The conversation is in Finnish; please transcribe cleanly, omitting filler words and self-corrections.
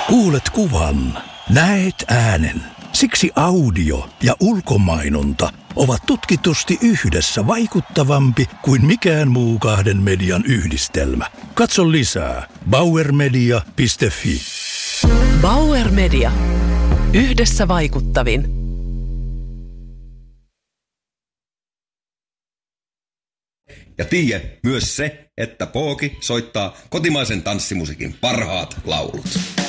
Kuulet kuvan, näet äänen. Siksi audio ja ulkomainonta ovat tutkitusti yhdessä vaikuttavampi kuin mikään muu kahden median yhdistelmä. Katso lisää bauermedia.fi. Bauer Media. Yhdessä vaikuttavin. Ja tiedä myös se, että Pooki soittaa kotimaisen tanssimusiikin parhaat laulut.